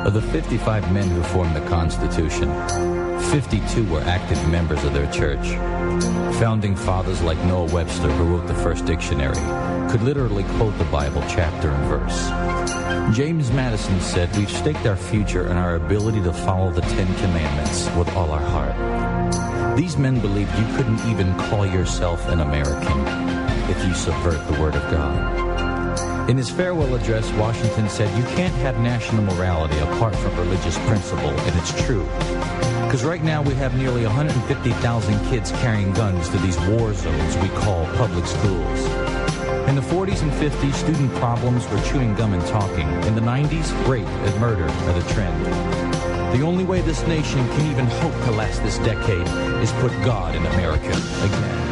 Of the 55 men who formed the Constitution, 52 were active members of their church. Founding fathers like Noah Webster, who wrote the first dictionary, could literally quote the Bible chapter and verse. James Madison said, "We've staked our future in our ability to follow the Ten Commandments with all our heart." These men believed you couldn't even call yourself an American if you subvert the Word of God. In his farewell address, Washington said, "You can't have national morality apart from religious principle," and it's true. Because right now we have nearly 150,000 kids carrying guns to these war zones we call public schools. In the 40s and 50s, student problems were chewing gum and talking. In the 90s, rape and murder are the trend. The only way this nation can even hope to last this decade is put God in America again.